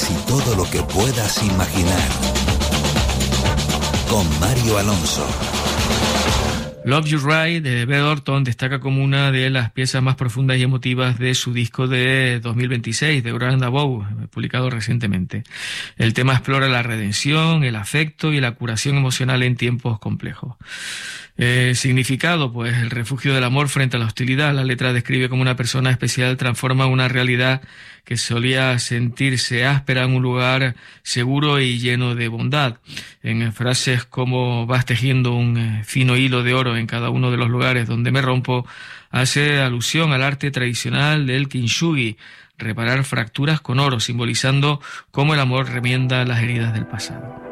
casi todo lo que puedas imaginar. Con Mario Alonso. Love You Right de Beth Orton destaca como una de las piezas más profundas y emotivas de su disco de 2026, The Grand Above, publicado recientemente. El tema explora la redención, el afecto y la curación emocional en tiempos complejos. Significado, pues el refugio del amor frente a la hostilidad. La letra describe cómo una persona especial transforma una realidad que solía sentirse áspera en un lugar seguro y lleno de bondad. En frases como vas tejiendo un fino hilo de oro en cada uno de los lugares donde me rompo, hace alusión al arte tradicional del kintsugi, reparar fracturas con oro, simbolizando cómo el amor remienda las heridas del pasado.